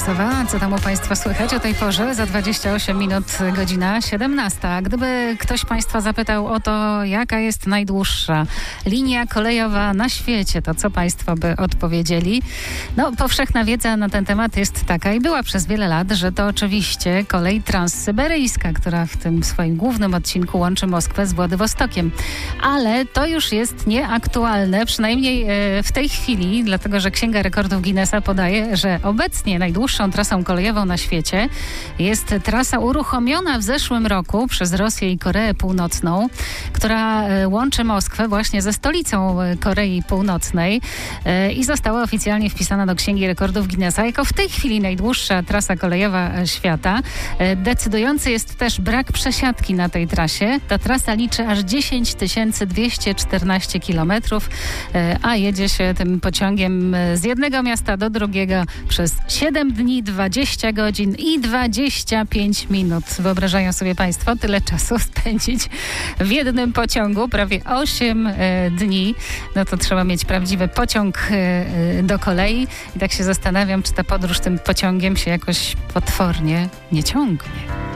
gotowa. Co tam u Państwa słychać o tej porze? Za 28 minut godzina 17. Gdyby ktoś Państwa zapytał o to, jaka jest najdłuższa linia kolejowa na świecie, to co Państwo by odpowiedzieli? No, powszechna wiedza na ten temat jest taka i była przez wiele lat, że to oczywiście kolej transsyberyjska, która w tym swoim głównym odcinku łączy Moskwę z Władywostokiem. Ale to już jest nieaktualne, przynajmniej w tej chwili, dlatego że Księga Rekordów Guinnessa podaje, że obecnie najdłuższą trasą kolejową na świecie jest trasa uruchomiona w zeszłym roku przez Rosję i Koreę Północną, która łączy Moskwę właśnie ze stolicą Korei Północnej i została oficjalnie wpisana do Księgi Rekordów Guinnessa jako w tej chwili najdłuższa trasa kolejowa świata. Decydujący jest też brak przesiadki na tej trasie. Ta trasa liczy aż 10 214 kilometrów, a jedzie się tym pociągiem z jednego miasta do drugiego przez 7 dni, 20 godzin i 25 minut. Wyobrażają sobie Państwo tyle czasu spędzić w jednym pociągu, prawie 8 dni. No to trzeba mieć prawdziwy pociąg do kolei. I tak się zastanawiam, czy ta podróż tym pociągiem się jakoś potwornie nie ciągnie.